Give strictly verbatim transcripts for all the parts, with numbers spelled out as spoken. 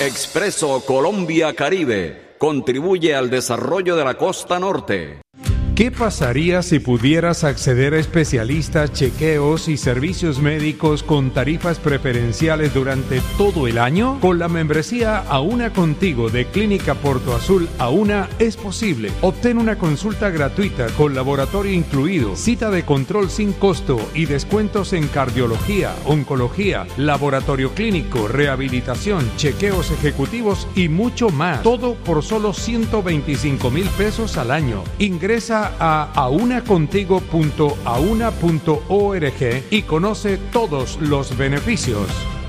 Expreso Colombia Caribe contribuye al desarrollo de la costa norte. ¿Qué pasaría si pudieras acceder a especialistas, chequeos y servicios médicos con tarifas preferenciales durante todo el año? Con la membresía Auna Contigo de Clínica Porto Azul Auna es posible. Obtén una consulta gratuita con laboratorio incluido, cita de control sin costo y descuentos en cardiología, oncología, laboratorio clínico, rehabilitación, chequeos ejecutivos y mucho más. Todo por solo ciento veinticinco mil pesos al año. Ingresa a aunacontigo punto auna punto org y conoce todos los beneficios.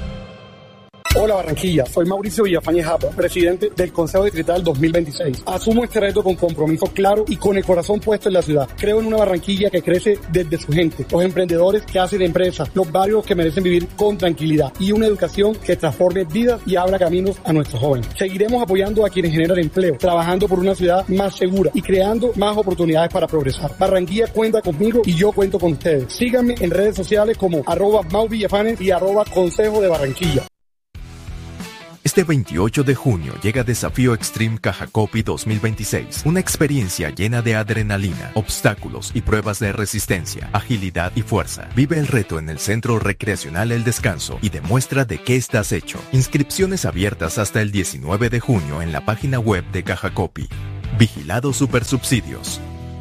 Hola Barranquilla, soy Mauricio Villafañe Japa, presidente del Consejo Distrital dos mil veintiséis. Asumo este reto con compromiso claro y con el corazón puesto en la ciudad. Creo en una Barranquilla que crece desde su gente, los emprendedores que hacen empresas, los barrios que merecen vivir con tranquilidad y una educación que transforme vidas y abra caminos a nuestros jóvenes. Seguiremos apoyando a quienes generan empleo, trabajando por una ciudad más segura y creando más oportunidades para progresar. Barranquilla cuenta conmigo y yo cuento con ustedes. Síganme en redes sociales como arroba Mau Villafanes y arroba Consejo de Barranquilla. Este veintiocho de junio llega Desafío Extreme Cajacopi dos mil veintiséis, una experiencia llena de adrenalina, obstáculos y pruebas de resistencia, agilidad y fuerza. Vive el reto en el Centro Recreacional El Descanso y demuestra de qué estás hecho. Inscripciones abiertas hasta el diecinueve de junio en la página web de Cajacopi. Vigilado Supersubsidios.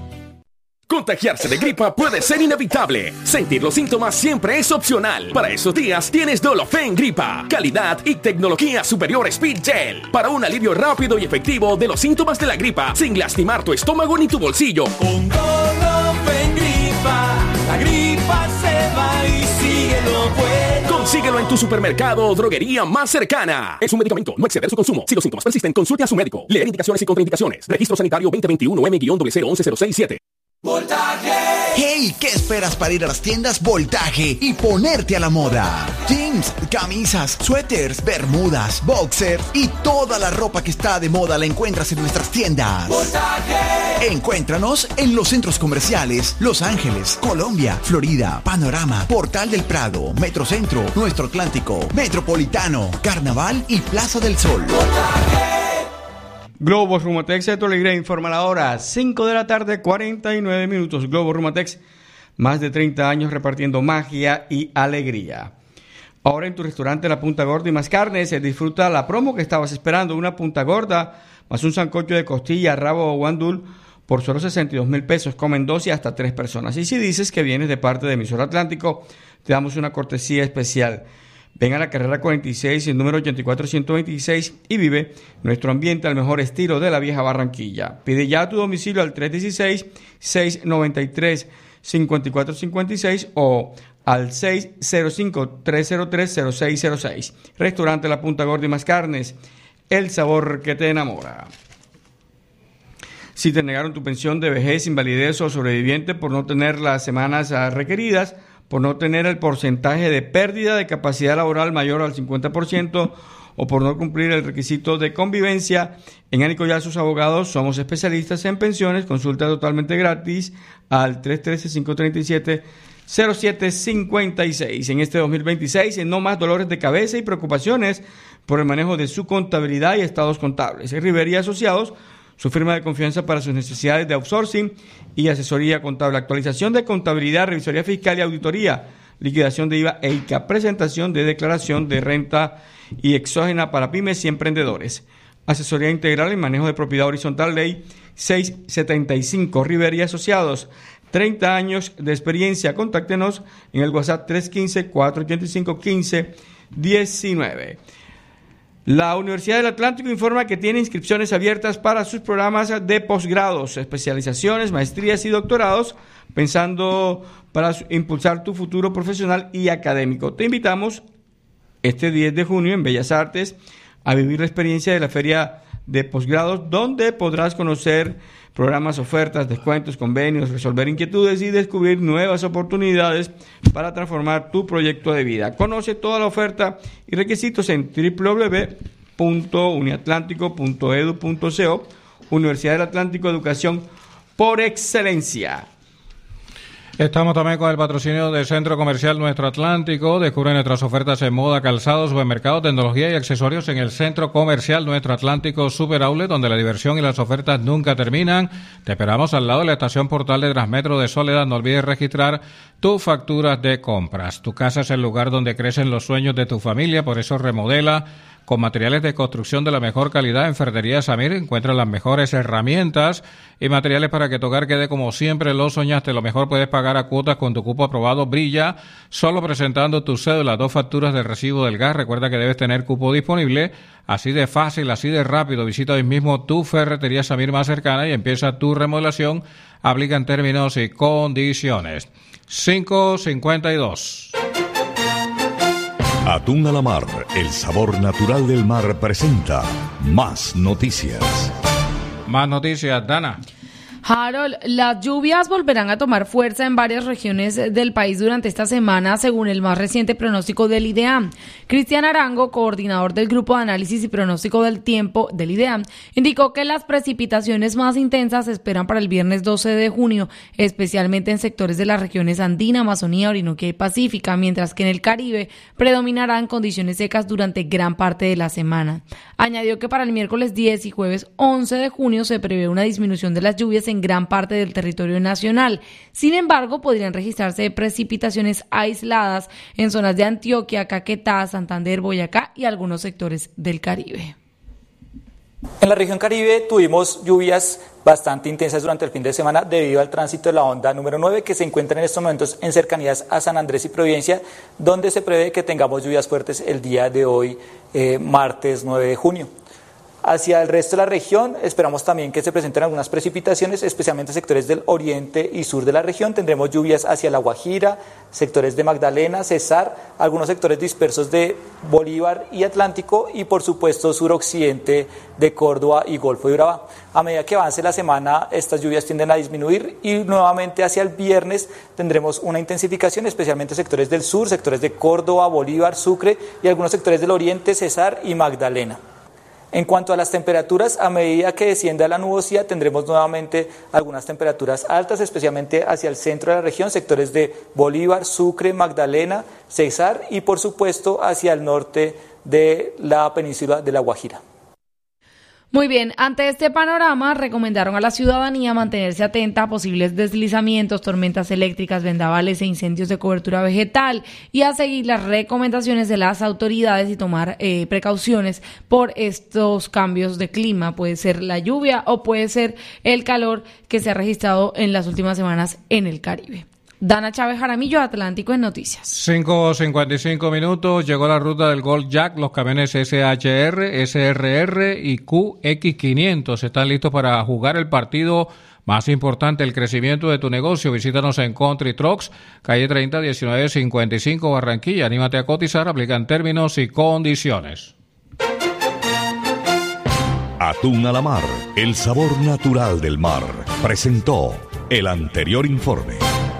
Contagiarse de gripa puede ser inevitable. Sentir los síntomas siempre es opcional. Para esos días tienes Dolofen Gripa. Calidad y tecnología superior Speed Gel. Para un alivio rápido y efectivo de los síntomas de la gripa sin lastimar tu estómago ni tu bolsillo. Con Dolofen Gripa, la gripa se va y síguelo bueno. Consíguelo en tu supermercado o droguería más cercana. Es un medicamento, no exceder su consumo. Si los síntomas persisten, consulte a su médico. Leer indicaciones y contraindicaciones. Registro Sanitario veinte veintiuno M cero cero once cero seis siete. ¡Voltaje! ¡Hey! ¿Qué esperas para ir a las tiendas Voltaje y ponerte a la moda? Jeans, camisas, suéteres, bermudas, boxers y toda la ropa que está de moda la encuentras en nuestras tiendas. ¡Voltaje! Encuéntranos en los centros comerciales Los Ángeles, Colombia, Florida, Panorama, Portal del Prado, Metrocentro, Nuestro Atlántico, Metropolitano, Carnaval y Plaza del Sol. ¡Voltaje! Globo Rumatex de Tolegré informa la hora, cinco de la tarde, cuarenta y nueve minutos. Globo Rumatex, más de treinta años repartiendo magia y alegría. Ahora en tu restaurante La Punta Gorda y Más Carnes, se disfruta la promo que estabas esperando, una punta gorda, más un sancocho de costilla, rabo o guandul, por solo sesenta y dos mil pesos, comen dos y hasta tres personas. Y si dices que vienes de parte de Emisor Atlántico, te damos una cortesía especial. Ven a la carrera cuarenta y seis, el número ochenta y cuatro ciento veintiséis y vive nuestro ambiente al mejor estilo de la vieja Barranquilla. Pide ya a tu domicilio al tres uno seis, seis nueve tres, cinco cuatro cinco seis o al seis cero cinco, tres cero tres, cero seis cero seis. Restaurante La Punta Gorda y Más Carnes, el sabor que te enamora. Si te negaron tu pensión de vejez, invalidez o sobreviviente por no tener las semanas requeridas, por no tener el porcentaje de pérdida de capacidad laboral mayor al cincuenta por ciento o por no cumplir el requisito de convivencia, en Ánico ya sus abogados somos especialistas en pensiones. Consulta totalmente gratis al tres uno tres, cinco tres siete, cero siete cinco seis. En este dos mil veintiséis, en no más dolores de cabeza y preocupaciones por el manejo de su contabilidad y estados contables. En Rivera y Asociados, su firma de confianza para sus necesidades de outsourcing y asesoría contable, actualización de contabilidad, revisoría fiscal y auditoría, liquidación de I V A e I C A, presentación de declaración de renta y exógena para pymes y emprendedores, asesoría integral en manejo de propiedad horizontal, ley seiscientos setenta y cinco, Rivera y Asociados, treinta años de experiencia. Contáctenos en el WhatsApp tres uno cinco, cuatro ocho cinco, uno cinco uno nueve. La Universidad del Atlántico informa que tiene inscripciones abiertas para sus programas de posgrados, especializaciones, maestrías y doctorados, pensando para impulsar tu futuro profesional y académico. Te invitamos este diez de junio en Bellas Artes a vivir la experiencia de la Feria de Posgrados, donde podrás conocer programas, ofertas, descuentos, convenios, resolver inquietudes y descubrir nuevas oportunidades para transformar tu proyecto de vida. Conoce toda la oferta y requisitos en doble u doble u doble u punto uniatlántico punto edu punto co. Universidad del Atlántico, educación por excelencia. Estamos también con el patrocinio del Centro Comercial Nuestro Atlántico. Descubre nuestras ofertas en moda, calzados, supermercados, tecnología y accesorios en el Centro Comercial Nuestro Atlántico Super Outlet, donde la diversión y las ofertas nunca terminan. Te esperamos al lado de la estación Portal de Transmetro de Soledad. No olvides registrar tus facturas de compras. Tu casa es el lugar donde crecen los sueños de tu familia, por eso remodela con materiales de construcción de la mejor calidad. En Ferretería Samir encuentra las mejores herramientas y materiales para que tu hogar quede como siempre lo soñaste. Lo mejor, puedes pagar a cuotas con tu cupo aprobado Brilla, solo presentando tu cédula, dos facturas del recibo del gas. Recuerda que debes tener cupo disponible. Así de fácil, así de rápido. Visita hoy mismo tu Ferretería Samir más cercana y empieza tu remodelación. Aplican términos y condiciones. cinco cincuenta y dos. Atún a la Mar, el sabor natural del mar, presenta Más Noticias. Más noticias, Dana. Harold, las lluvias volverán a tomar fuerza en varias regiones del país durante esta semana, según el más reciente pronóstico del IDEAM. Cristian Arango, coordinador del Grupo de Análisis y Pronóstico del Tiempo del IDEAM, indicó que las precipitaciones más intensas se esperan para el viernes doce de junio, especialmente en sectores de las regiones Andina, Amazonía, Orinoquia y Pacífica, mientras que en el Caribe predominarán condiciones secas durante gran parte de la semana. Añadió que para el miércoles diez y jueves once de junio se prevé una disminución de las lluvias en gran parte del territorio nacional. Sin embargo, podrían registrarse precipitaciones aisladas en zonas de Antioquia, Caquetá, Santander, Boyacá y algunos sectores del Caribe. En la región Caribe tuvimos lluvias bastante intensas durante el fin de semana debido al tránsito de la onda número nueve, que se encuentra en estos momentos en cercanías a San Andrés y Providencia, donde se prevé que tengamos lluvias fuertes el día de hoy, eh, martes nueve de junio. Hacia el resto de la región esperamos también que se presenten algunas precipitaciones, especialmente en sectores del oriente y sur de la región. Tendremos lluvias hacia La Guajira, sectores de Magdalena, Cesar, algunos sectores dispersos de Bolívar y Atlántico y por supuesto suroccidente de Córdoba y Golfo de Urabá. A medida que avance la semana, estas lluvias tienden a disminuir y nuevamente hacia el viernes tendremos una intensificación, especialmente en sectores del sur, sectores de Córdoba, Bolívar, Sucre y algunos sectores del oriente, Cesar y Magdalena. En cuanto a las temperaturas, a medida que descienda la nubosidad tendremos nuevamente algunas temperaturas altas, especialmente hacia el centro de la región, sectores de Bolívar, Sucre, Magdalena, Cesar y por supuesto hacia el norte de la península de La Guajira. Muy bien, ante este panorama recomendaron a la ciudadanía mantenerse atenta a posibles deslizamientos, tormentas eléctricas, vendavales e incendios de cobertura vegetal y a seguir las recomendaciones de las autoridades y tomar eh, precauciones por estos cambios de clima. Puede ser la lluvia o puede ser el calor que se ha registrado en las últimas semanas en el Caribe. Dana Chávez Jaramillo, Atlántico en Noticias. cinco cincuenta y cinco minutos, llegó la ruta del Gold Jack, los camiones S H R, S R R y Q X quinientos están listos para jugar el partido más importante, el crecimiento de tu negocio. Visítanos en Country Trucks, calle treinta, diecinueve cincuenta y cinco, Barranquilla. Anímate a cotizar, aplican términos y condiciones. Atún a la Mar, el sabor natural del mar, presentó el anterior informe.